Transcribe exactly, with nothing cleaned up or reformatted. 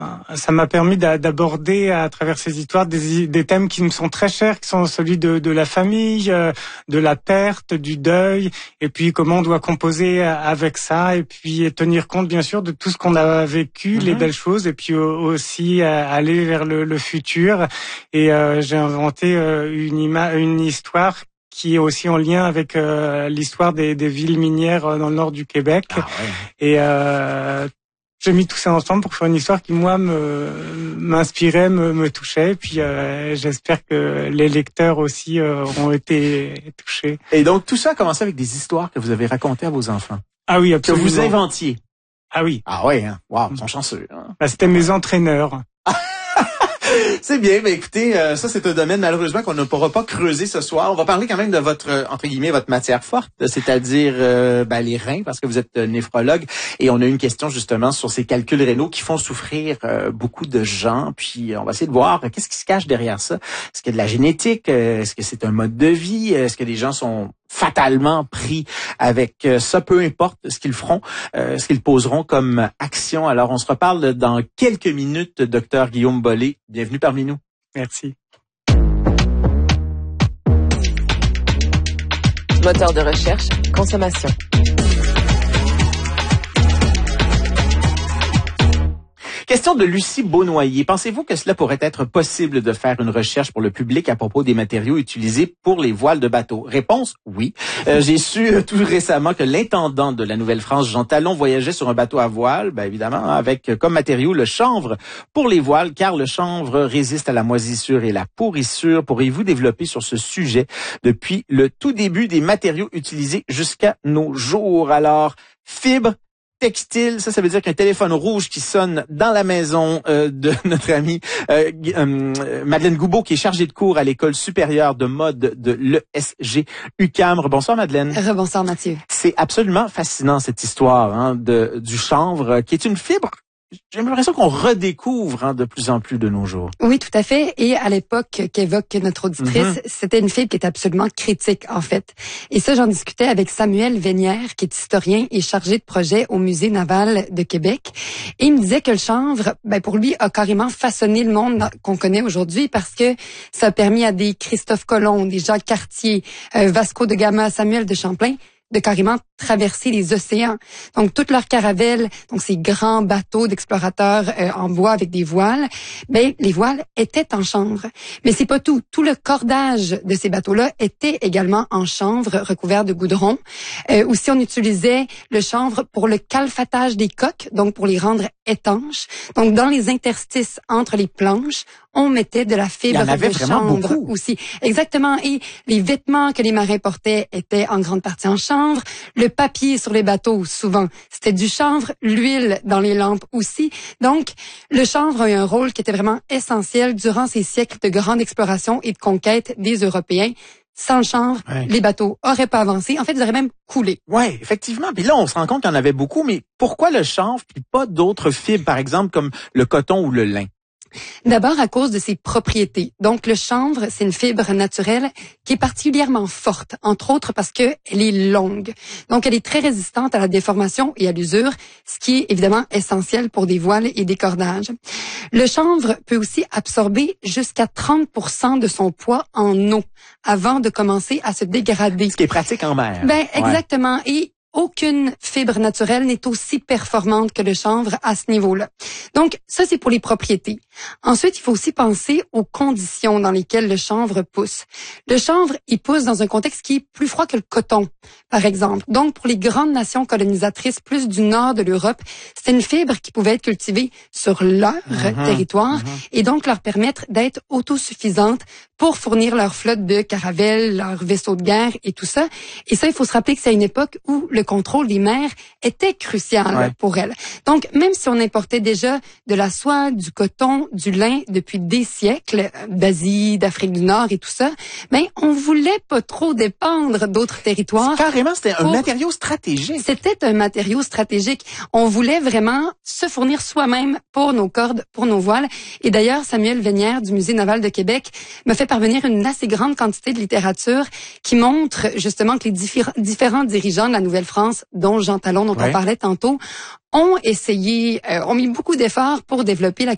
Ça m'a permis d'aborder à travers ces histoires des, des thèmes qui me sont très chers, qui sont celui de, de la famille, de la perte, du deuil, et puis comment on doit composer avec ça, et puis tenir compte bien sûr de tout ce qu'on a vécu, mm-hmm. les belles choses, et puis aussi aller vers le, le futur. Et euh, j'ai inventé une, ima- une histoire qui est aussi en lien avec euh, l'histoire des, des villes minières dans le nord du Québec. Ah ouais. Et euh, j'ai mis tout ça ensemble pour faire une histoire qui, moi, me m'inspirait, me, me touchait. Puis euh, j'espère que les lecteurs aussi euh, ont été touchés. Et donc, tout ça a commencé avec des histoires que vous avez racontées à vos enfants. Ah oui, absolument. Que vous inventiez. Ah oui. Ah ouais, hein? Wow, ils sont chanceux. Hein? Bah, c'était mes entraîneurs. C'est bien, mais écoutez, euh, ça c'est un domaine malheureusement qu'on ne pourra pas creuser ce soir. On va parler quand même de votre, euh, entre guillemets, votre matière forte, c'est-à-dire euh, ben, les reins, parce que vous êtes euh, néphrologue. Et on a une question justement sur ces calculs rénaux qui font souffrir euh, beaucoup de gens. Puis on va essayer de voir euh, qu'est-ce qui se cache derrière ça. Est-ce qu'il y a de la génétique? Euh, est-ce que c'est un mode de vie? Est-ce que les gens sont fatalement pris avec ça, peu importe ce qu'ils feront, euh, ce qu'ils poseront comme action. Alors, on se reparle dans quelques minutes, docteur Guillaume Bollé. Bienvenue parmi nous. Merci. Moteur de recherche, consommation. Question de Lucie Beaunoyer. Pensez-vous que cela pourrait être possible de faire une recherche pour le public à propos des matériaux utilisés pour les voiles de bateau? Réponse, oui. Euh, j'ai su euh, tout récemment que l'intendant de la Nouvelle-France, Jean Talon, voyageait sur un bateau à voile, ben évidemment, avec euh, comme matériau le chanvre pour les voiles, car le chanvre résiste à la moisissure et la pourrissure. Pourriez-vous développer sur ce sujet depuis le tout début des matériaux utilisés jusqu'à nos jours? Alors, fibre, textile, ça, ça veut dire qu'un téléphone rouge qui sonne dans la maison euh, de notre amie euh, euh, Madeleine Goubeau, qui est chargée de cours à l'école supérieure de mode de l'E S G U Q A M. Bonsoir Madeleine. Rebonsoir Mathieu. C'est absolument fascinant cette histoire hein, de du chanvre, qui est une fibre. J'ai l'impression qu'on redécouvre hein, de plus en plus de nos jours. Oui, tout à fait. Et à l'époque qu'évoque notre auditrice, mm-hmm. c'était une fibre qui était absolument critique, en fait. Et ça, j'en discutais avec Samuel Vénière, qui est historien et chargé de projet au Musée naval de Québec. Et il me disait que le chanvre, ben, pour lui, a carrément façonné le monde qu'on connaît aujourd'hui parce que ça a permis à des Christophe Colomb, des Jacques Cartier, euh, Vasco de Gama, Samuel de Champlain, de carrément traverser les océans. Donc, toute leur caravelle, donc ces grands bateaux d'explorateurs euh, en bois avec des voiles, ben les voiles étaient en chanvre. Mais c'est pas tout. Tout le cordage de ces bateaux-là était également en chanvre, recouvert de goudron. Euh, aussi, on utilisait le chanvre pour le calfatage des coques, donc pour les rendre étanches. Donc, dans les interstices entre les planches, on mettait de la fibre de chanvre beaucoup. Aussi. Exactement. Et les vêtements que les marins portaient étaient en grande partie en chanvre. Le papier sur les bateaux, souvent, c'était du chanvre. L'huile dans les lampes aussi. Donc, le chanvre a eu un rôle qui était vraiment essentiel durant ces siècles de grande exploration et de conquête des Européens. Sans le chanvre, ouais. les bateaux auraient pas avancé. En fait, ils auraient même coulé. Ouais, effectivement. Puis là, on se rend compte qu'il y en avait beaucoup. Mais pourquoi le chanvre puis pas d'autres fibres, par exemple, comme le coton ou le lin? D'abord à cause de ses propriétés. Donc le chanvre, c'est une fibre naturelle qui est particulièrement forte, entre autres parce que elle est longue. Donc elle est très résistante à la déformation et à l'usure, ce qui est évidemment essentiel pour des voiles et des cordages. Le chanvre peut aussi absorber jusqu'à trente pour cent de son poids en eau avant de commencer à se dégrader. Ce qui est pratique en mer. Ben exactement. Ouais. Et aucune fibre naturelle n'est aussi performante que le chanvre à ce niveau-là. Donc, ça, c'est pour les propriétés. Ensuite, il faut aussi penser aux conditions dans lesquelles le chanvre pousse. Le chanvre, il pousse dans un contexte qui est plus froid que le coton, par exemple. Donc, pour les grandes nations colonisatrices plus du nord de l'Europe, c'est une fibre qui pouvait être cultivée sur leur mmh, territoire mmh. et donc leur permettre d'être autosuffisante pour fournir leur flotte de caravelles, leurs vaisseaux de guerre et tout ça. Et ça, il faut se rappeler que c'est à une époque où le contrôle des mers était crucial ouais. pour elles. Donc, même si on importait déjà de la soie, du coton, du lin depuis des siècles, d'Asie, d'Afrique du Nord et tout ça, mais on voulait pas trop dépendre d'autres territoires. Carrément, c'était un matériau stratégique. C'était un matériau stratégique. On voulait vraiment se fournir soi-même pour nos cordes, pour nos voiles. Et d'ailleurs, Samuel Vénière du Musée naval de Québec me fait parvenir une assez grande quantité de littérature qui montre justement que les diffé- différents dirigeants de la Nouvelle-France, dont Jean Talon, dont ouais. on parlait tantôt, ont essayé, euh, ont mis beaucoup d'efforts pour développer la